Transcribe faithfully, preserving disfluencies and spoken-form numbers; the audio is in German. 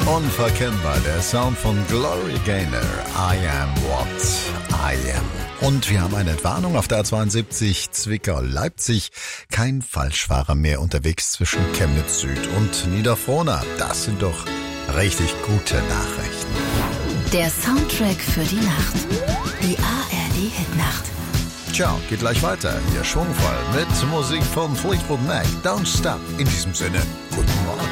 Unverkennbar, der Sound von Gloria Gaynor, I am what I am. Und wir haben eine Entwarnung auf der A zweiundsiebzig Zwickau-Leipzig. Kein Falschfahrer mehr unterwegs zwischen Chemnitz Süd und Niederfrohna. Das sind doch richtig gute Nachrichten. Der Soundtrack für die Nacht. Die A R D-Hitnacht. Ciao, geht gleich weiter. Hier schwungvoll mit Musik von Fleetwood Mac. Don't Stop. In diesem Sinne, guten